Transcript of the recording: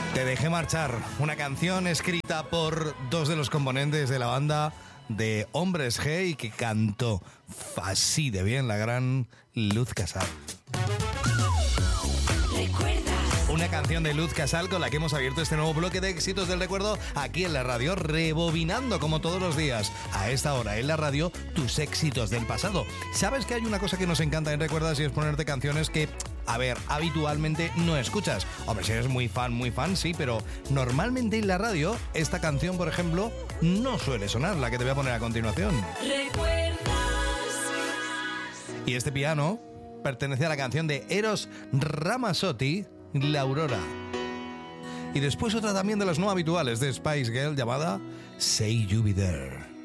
Te dejé marchar, una canción escrita por dos de los componentes de la banda de Hombres G y que cantó así de bien la gran Luz Casal. Una canción de Luz Casal con la que hemos abierto este nuevo bloque de éxitos del recuerdo aquí en la radio, rebobinando como todos los días a esta hora en la radio tus éxitos del pasado. ¿Sabes que hay una cosa que nos encanta en Recuerdas y es ponerte canciones que, a ver, habitualmente no escuchas? Hombre, si eres muy fan, sí, pero normalmente en la radio esta canción, por ejemplo, no suele sonar, la que te voy a poner a continuación. ¿Recuerdas? Y este piano pertenece a la canción de Eros Ramazzotti, La Aurora. Y después otra también de las no habituales de Spice Girl llamada Say You Be There.